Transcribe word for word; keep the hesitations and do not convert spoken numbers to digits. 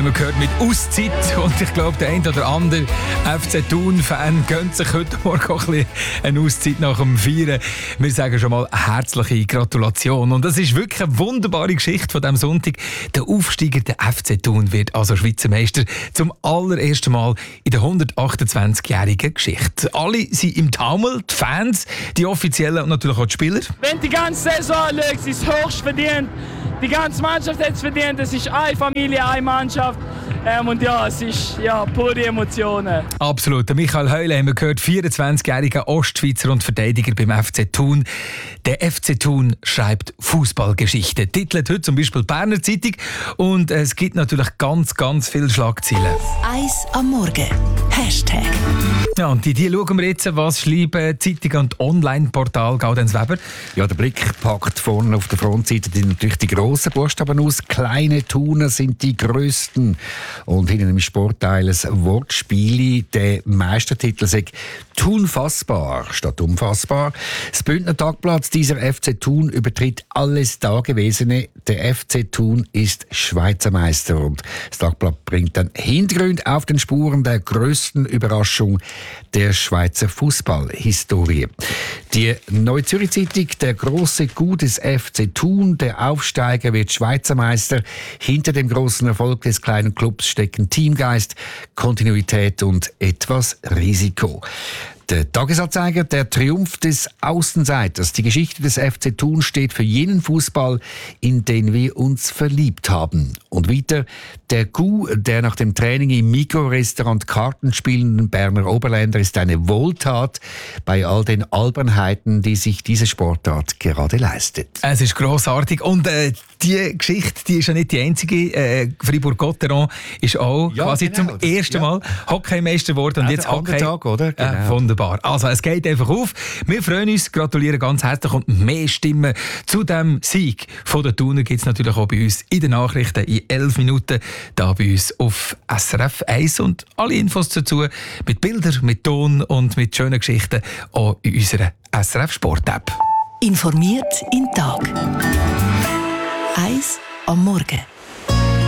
haben wir gehört mit Auszeit. Und ich glaube, der ein oder andere F C Thun-Fan gönnt sich heute Morgen auch ein bisschen eine Auszeit nach dem Feiern. Wir sagen schon mal herzliche Gratulation. Und das ist wirklich eine wunderbare Geschichte von diesem Sonntag. Der Aufsteiger, der F C Thun, wird also Schweizer Meister zum allerersten Mal in der hundertachtundzwanzigjährigen Geschichte. Alle sind im Taumel, die Fans, die Offiziellen und natürlich auch die Spieler. Wenn die ganze Saison anschaust, ist es höchst verdient. Die ganze Mannschaft hat es verdient. Es ist eine Familie, eine Mannschaft. Ähm, und ja, es ist ja, pure Emotionen. Absolut. Der Michael Heule haben wir gehört, vierundzwanzigjähriger Ostschweizer und Verteidiger beim F C Thun. Der F C Thun schreibt Fußballgeschichte. Titelt heute zum Beispiel die Berner Zeitung. Und es gibt natürlich ganz, ganz viele Schlagzeilen. Eis am Morgen. Hashtag. Ja, und die, die schauen wir jetzt, was schreiben Zeitung und Online-Portal Gaudenz Weber. Ja, der Blick packt vorne auf der Frontseite natürlich die grossen Buchstaben aus. Kleine Thuner sind die grössten. Und hinten im Sportteil ein Wortspiel. Der Meistertitel sagt «Thunfassbar» statt «Unfassbar». Das Bündner Tagblatt, dieser F C Thun übertritt alles Dagewesene. Der F C Thun ist Schweizer Meister. Und das Tagblatt bringt dann Hintergründe auf den Spuren der grössten Überraschung der Schweizer Fußballhistorie. Die Neue Zürich Zeitung, der große Coup des F C Thun, der Aufsteiger wird Schweizer Meister. Hinter dem großen Erfolg des kleinen Clubs stecken Teamgeist, Kontinuität und etwas Risiko. Der Tagesanzeiger, der Triumph des Außenseiters. Die Geschichte des F C Thun steht für jenen Fußball, in den wir uns verliebt haben. Und weiter, der Coup, der nach dem Training im Mikrorestaurant Karten spielenden Berner Oberländer ist eine Wohltat bei all den Albernheiten, die sich diese Sportart gerade leistet. Es ist grossartig. Und äh, die Geschichte, die ist ja nicht die einzige. Äh, Fribourg-Gotteron ist auch ja, quasi genau, zum das, ersten ja. Mal Hockeymeister geworden. Und Ja, jetzt der Hockey. Tag, oder? Genau. Äh, wunderbar. Also, es geht einfach auf. Wir freuen uns, gratulieren ganz herzlich und mehr Stimmen zu dem Sieg von der Thuner gibt es natürlich auch bei uns in den Nachrichten in elf Minuten da bei uns auf S R F eins und alle Infos dazu mit Bildern, mit Ton und mit schönen Geschichten auch in unserer S R F Sport App. Informiert in Tag. Eis am Morgen.